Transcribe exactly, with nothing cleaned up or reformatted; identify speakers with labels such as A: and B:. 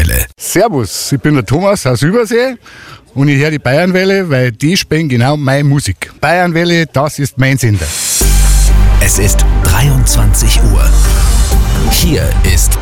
A: Bayernwelle.
B: Servus, ich bin der Thomas aus Übersee und ich höre die Bayernwelle, weil die spielen genau meine Musik. Bayernwelle, das ist mein Sender.
A: Es ist dreiundzwanzig Uhr. Hier ist